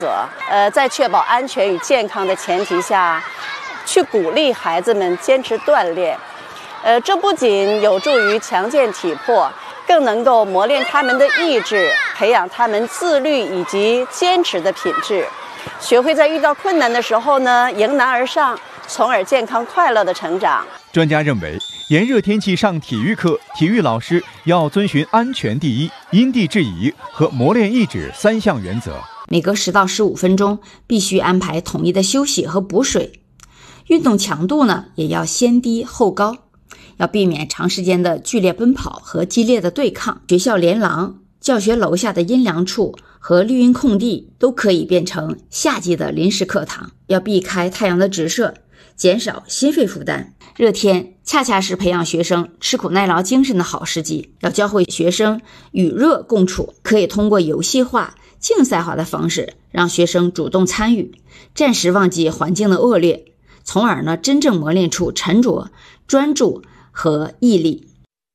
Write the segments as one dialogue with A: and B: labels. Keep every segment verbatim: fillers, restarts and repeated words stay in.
A: 呃，在确保安全与健康的前提下，去鼓励孩子们坚持锻炼。呃，这不仅有助于强健体魄，更能够磨练他们的意志，培养他们自律以及坚持的品质，学会在遇到困难的时候呢，迎难而上，从而健康快乐的成长。
B: 专家认为，炎热天气上体育课，体育老师要遵循安全第一、因地制宜和磨练意志三项原则。
C: 每隔十到十五分钟必须安排统一的休息和补水。运动强度呢，也要先低后高，要避免长时间的剧烈奔跑和激烈的对抗。学校连廊、教学楼下的阴凉处和绿荫空地都可以变成夏季的临时课堂。要避开太阳的直射，减少心肺负担。热天恰恰是培养学生吃苦耐劳精神的好时机，要教会学生与热共处，可以通过游戏化、竞赛化的方式，让学生主动参与，暂时忘记环境的恶劣，从而呢真正磨练出沉着、专注和毅力。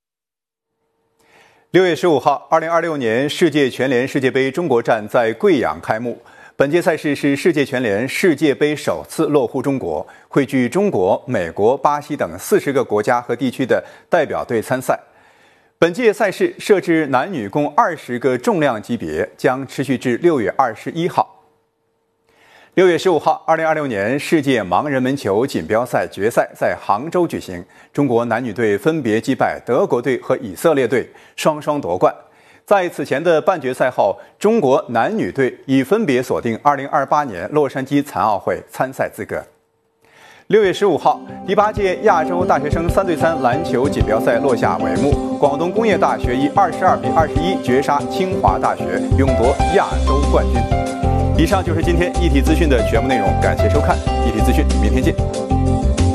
D: 六月十五号，二零二六年世界拳联世界杯中国站在贵阳开幕。本届赛事是世界拳联世界杯首次落户中国，汇聚中国、美国、巴西等四十个国家和地区的代表队参赛。本届赛事设置男女共二十个重量级别，将持续至六月二十一号。六月十五号，二零二六年世界盲人门球锦标赛决赛在杭州举行，中国男女队分别击败德国队和以色列队，双双夺冠。在此前的半决赛后，中国男女队已分别锁定二零二八年洛杉矶残奥会参赛资格。六月十五号，第八届亚洲大学生三对三篮球锦标赛落下帷幕，广东工业大学以二十二比二十一绝杀清华大学，勇夺亚洲冠军。以上就是今天一体资讯的全部内容，感谢收看一体资讯，明天见。